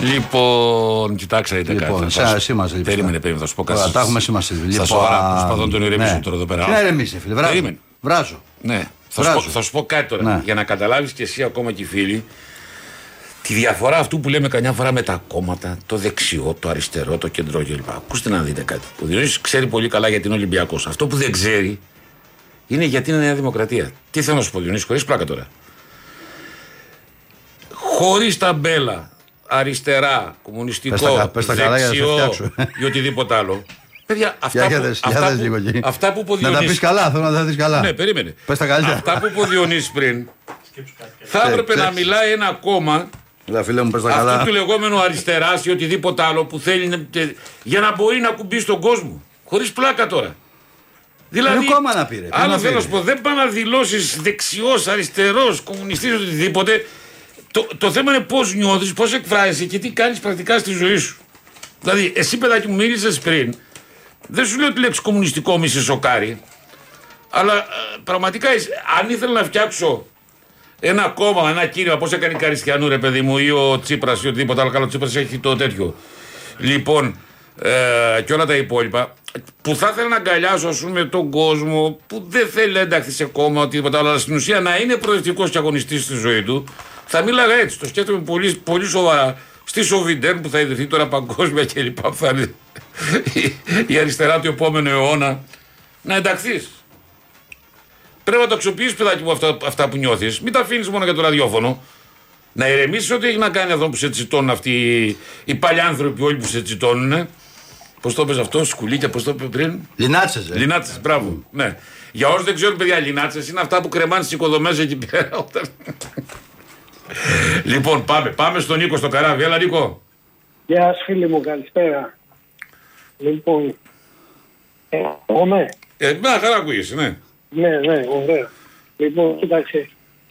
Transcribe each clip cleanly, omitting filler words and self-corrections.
Λοιπόν, κοιτάξτε κάτι. Περίμενε, θα σου πω κάτι. Τα έχουμε σημασία. Στα σοβαρά, προσπαθώ να τον ηρεμήσω τώρα εδώ πέρα. Τι να ηρεμήσει, φίλε, βράζω. Ναι, θα σου πω κάτι τώρα. Για να καταλάβεις και εσύ, ακόμα και οι φίλοι, τη διαφορά αυτού που λέμε καμιά φορά με τα κόμματα, το δεξιό, το αριστερό, το κεντρό κλπ. Ακούστε να δείτε κάτι. Ο Διονύσης ξέρει πολύ καλά γιατί είναι Ολυμπιακός. Αυτό που δεν ξέρει είναι γιατί είναι Νέα Δημοκρατία. Τι θέλω να σου πω, Διονύση, χωρίς πλάκα τώρα. Χωρίς ταμπέλα, αριστερά, κομμουνιστικό, δεξιό ή οτιδήποτε άλλο. Παιδιά, αυτά που είπε ο Διονύσης. Να τα πεις καλά, θέλω να τα δεις καλά. Ναι, περίμενε. Πες τα καλύτερα. Αυτά που είπε ο Διονύσης πριν, θα έπρεπε να μιλάει ένα κόμμα αυτού του λεγόμενου αριστεράς ή οτιδήποτε άλλο που θέλει για να μπορεί να κουμπίσει τον κόσμο. Χωρίς πλάκα τώρα. Δηλαδή, άλλο θέλω να σου πω, δεν πάνε να δηλώσεις δεξιός, αριστερός, κομμουνιστής, οτιδήποτε. Το θέμα είναι πώς νιώθεις, πώς εκφράζεσαι και τι κάνεις πρακτικά στη ζωή σου. Δηλαδή, εσύ παιδάκι μου μίλησες πριν, δεν σου λέω τη λέξη κομμουνιστικό μη σε σοκάρει, αλλά πραγματικά αν ήθελα να φτιάξω ένα κόμμα, ένα κίνημα, πώς έκανε η Καριστιανού, ρε παιδί μου, ή ο Τσίπρας ή οτιδήποτε άλλο, καλά, ο Τσίπρας έχει το τέτοιο. Λοιπόν, και όλα τα υπόλοιπα, που θα ήθελα να αγκαλιάσω, ας πούμε, τον κόσμο που δεν θέλει να ενταχθεί σε κόμμα, οτιδήποτε άλλο, αλλά στην ουσία να είναι προοδευτικός και αγωνιστής στη ζωή του. Θα μίλαγα έτσι, το σκέφτομαι πολύ, πολύ σοβαρά. Στη Σοβιντέρν που θα ιδρυθεί τώρα παγκόσμια κλπ. Που θα είναι η αριστερά του επόμενου αιώνα. Να ενταχθείς. Πρέπει να το αξιοποιήσεις, παιδάκι μου, αυτά που νιώθεις. Μην τα αφήνεις μόνο για το ραδιόφωνο. Να ηρεμήσεις ό,τι έχει να κάνει αυτό που σε τσιτώνουν αυτοί οι παλιάνθρωποι όλοι που σε τσιτώνουν. Πώς το είπες αυτό, σκουλίκια, πώς το είπε πριν. Λινάτσες. Λινάτσες, μπράβο. Ναι. Για όσους δεν ξέρουν, παιδιά, λινάτσες είναι αυτά που κρεμάνε στις οικοδομές εκεί πέρα. Λοιπόν, πάμε στον Νίκο στο καράβι. Έλα, Νίκο. Γεια σας, φίλοι μου, καλησπέρα. Λοιπόν, είμαι. Μια χαρά ακούγεσαι, ναι. Ναι, ωραία. Λοιπόν, κοίταξε.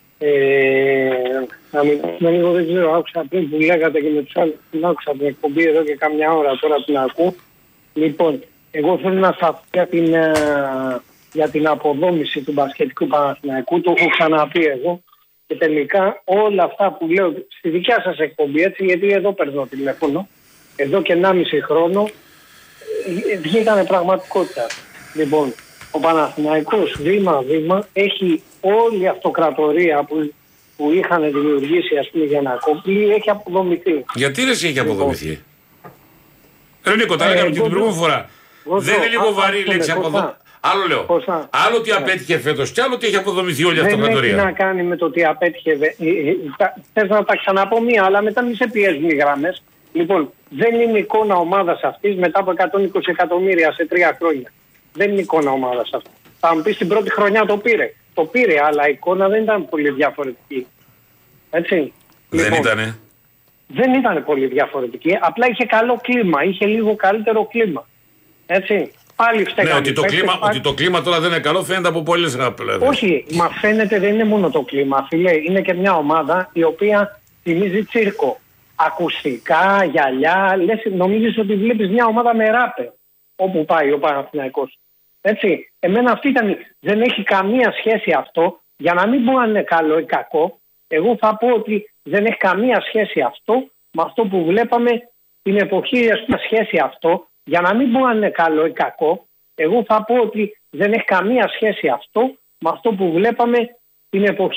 Να μιλήσουμε λίγο, δεν ξέρω, άκουσα πριν που λέγατε και με τους άλλους, την άκουσα την εκπομπή εδώ και κάμια ώρα τώρα την ακούω. Λοιπόν, εγώ θέλω να σταθώ για την αποδόμηση του μπασκετικού Παναθηναϊκού, το έχω ξαναπεί εγώ. Και τελικά όλα αυτά που λέω στη δικιά σας εκπομπή, έτσι, γιατί εδώ παίρνω τηλέφωνο, εδώ και 1,5 χρόνο βγήκανε πραγματικότητα. Λοιπόν, ο Παναθηναϊκός βήμα-βήμα έχει όλη η αυτοκρατορία που είχαν δημιουργήσει, ας πούμε, για να κόψει, έχει αποδομηθεί. Γιατί δεν έχει αποδομηθεί? Νίκο, τα λέγαμε και την προηγούμενη φορά. Δεν είναι λίγο βαρύ η λέξη αποδομηθεί? Άλλο λέω. Άλλο τι απέτυχε φέτος και άλλο τι έχει αποδομηθεί όλη η αυτοκρατορία. Δεν έχει να κάνει με το τι απέτυχε. Θες να τα ξαναπώ μία, αλλά μετά μην σε πιέζουν οι γραμμές. Λοιπόν, δεν είναι εικόνα ομάδας αυτής μετά από 120 εκατομμύρια σε 3 χρόνια. Δεν είναι εικόνα ομάδας αυτή. Θα μου πεις την πρώτη χρονιά το πήρε. Το πήρε, αλλά η εικόνα δεν ήταν πολύ διαφορετική. Έτσι. Δεν λοιπόν, ήτανε. Δεν ήταν πολύ διαφορετική. Απλά είχε καλό κλίμα. Είχε λίγο καλύτερο κλίμα. Έτσι. Πάλι φταίγανε. Ναι, ότι το κλίμα τώρα δεν είναι καλό φαίνεται από πολλές γραπλές. Όχι, μα φαίνεται δεν είναι μόνο το κλίμα, φίλε. Είναι και μια ομάδα η οποία θυμίζει τσίρκο. Ακουστικά, γυαλιά. Νομίζεις ότι βλέπεις μια ομάδα με ράπερ όπου πάει ο Παναθηναϊκός. Έτσι. Εμένα αυτή ήταν. Δεν έχει καμία σχέση αυτό. Για να μην πω αν είναι καλό ή κακό, εγώ θα πω ότι δεν έχει καμία σχέση αυτό με αυτό που βλέπαμε την εποχή, σχέση αυτό. Για να μην πω αν είναι καλό ή κακό, εγώ θα πω ότι δεν έχει καμία σχέση αυτό με αυτό που βλέπαμε την εποχή.